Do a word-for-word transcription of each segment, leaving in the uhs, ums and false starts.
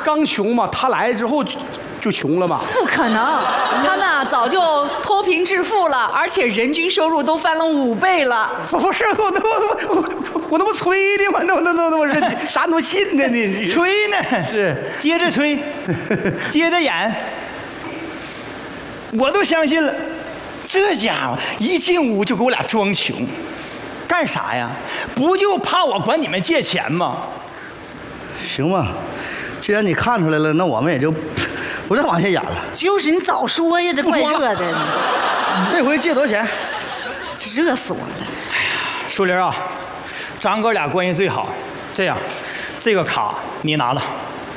刚穷嘛，他来之后就就穷了嘛？ 不可能，他们啊早就脱贫致富了，而且人均收入都翻了五倍了。 不是我那我我我那不吹的吗？那那那那我是啥都信呢？你你吹呢？ 是接着吹，接着演，我都相信了。这家伙一进屋就给我俩装穷，干啥呀？不就怕我管你们借钱吗？ 行吧，既然你看出来了，那我们也就不再往下演了。 就是你早说呀，这怪热的， 这回借多少钱？ 这热死我了。 树林啊，咱哥俩关系最好，这样，这个卡你拿了。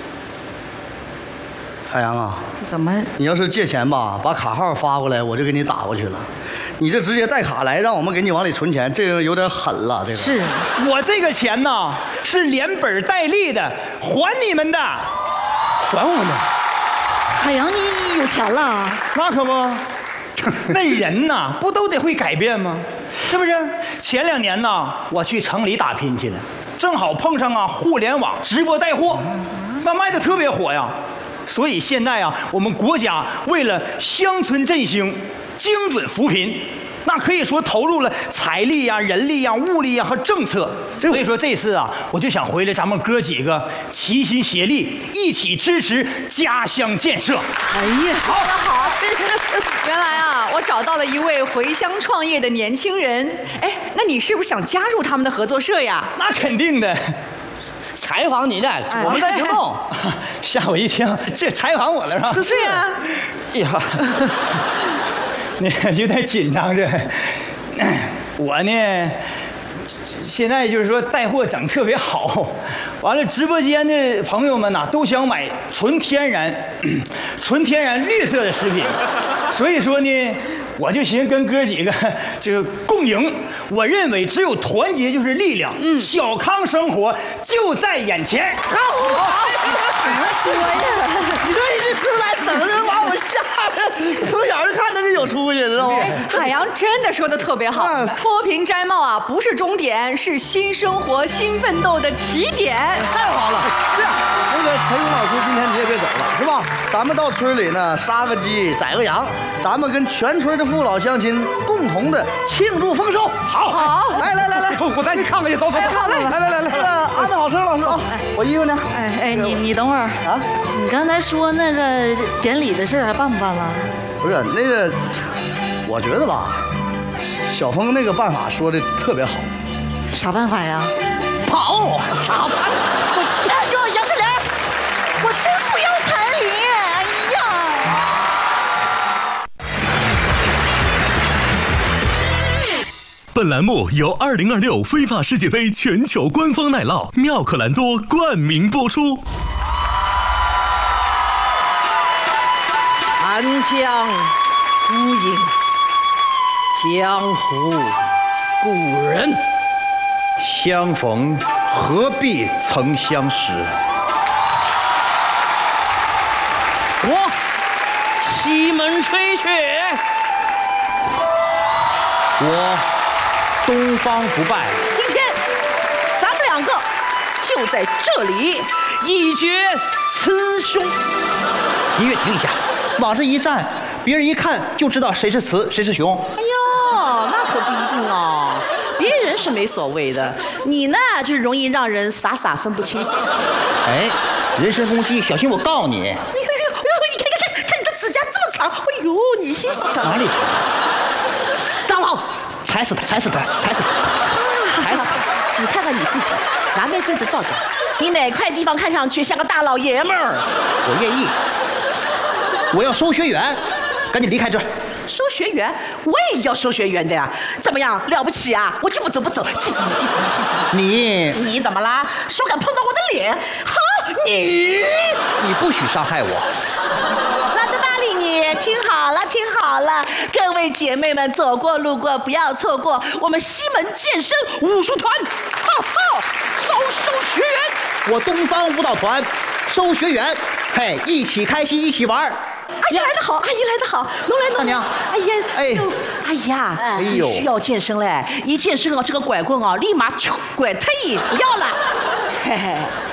海洋啊， 怎么？ 你要是借钱吧，把卡号发过来，我就给你打过去了。你这直接带卡来，让我们给你往里存钱，这个有点狠了。这个是我这个钱呐，是连本带利的还你们的，还我们的。 海洋，你有钱了？ 那可不，那人呐，不都得会改变吗？是不是？前两年呢，我去城里打拼去了，正好碰上啊互联网直播带货，那卖的特别火呀。所以现在啊，我们国家为了乡村振兴、精准扶贫，那可以说投入了财力呀、人力呀、物力呀和政策。所以说这次啊，我就想回来，咱们哥几个齐心协力，一起支持家乡建设。 哎呀， 好的好。原来啊，我找到了一位回乡创业的年轻人。哎，那你是不是想加入他们的合作社呀？ 那肯定的。 采访你的，我们在行动。 吓我一跳，这采访我了是吧？ 是呀。 哎呀，你有点紧张这。我呢，现在就是说带货整特别好，完了直播间的朋友们呐、啊、都想买纯天然、纯天然绿色的食品，所以说呢。我就寻思跟哥几个这个共赢，我认为只有团结就是力量。嗯，小康生活就在眼前。 好，好，怎么说呀？你这一出来，整个人把我吓得，从小就看着就有出息，知道吗？ 海洋真的说的特别好，脱贫摘帽啊，不是终点，是新生活、新奋斗的起点。 太好了，这样，那个陈勇老师，今天你也别走了，是吧？咱们到村里呢，杀个鸡，宰个羊，咱们跟全村的父老乡亲共同的庆祝丰收。好， 好， 来来来来， 我带你看看去，走走。 好嘞， 来来来来， 那个安排好车，老师啊，我衣服呢？ 哎哎，你你等会儿啊，你刚才说那个典礼的事儿还办不办了？ 不是那个，我觉得吧，小峰那个办法说的特别好。 啥办法呀？ 跑！ 啥办法？站住，杨志良！我真不要彩礼！哎呀！ 本栏目由二零二六非法世界杯全球官方奶酪妙可蓝多冠名播出。 寒江孤影，江湖故人。 相逢何必曾相识。 我西门吹雪， 我东方不败。 今天咱们两个就在这里一决雌雄。 音乐停一下，往这一站，别人一看就知道谁是雌谁是雄。 哎呦，那可不一定哦。别人是没所谓的，你呢就是容易让人傻傻分不清楚。 哎，人身攻击，小心我告你。 哎呦呦呦！你看看看，看你这指甲这么长，哎呦，你心死他！ 哪里长？张老， 踩死他，踩死他，踩死他，踩死他！ 你看看你自己，拿面镜子照照，你哪块地方看上去像个大老爷们儿？ 我愿意，我要收学员，赶紧离开这儿。 收学员，我也要收学员的呀！怎么样，了不起啊？我就不走不走，气死你，气死你，气死你！ 你你怎么啦？手敢碰到我的脸？好，你你不许伤害我！ 懒得搭理你，听好了，听好了，各位姐妹们，走过路过不要错过我们西门健身武术团，哈哈，招收学员。 我东方舞蹈团收学员，嘿，一起开心，一起玩。 阿姨来得好，阿姨来得好，侬来侬。 大娘， 哎呀， 哎， 哎呀， 哎呦， 需要健身嘞！一健身啊，这个拐棍啊，立马咻拐退，不要了。嘿嘿。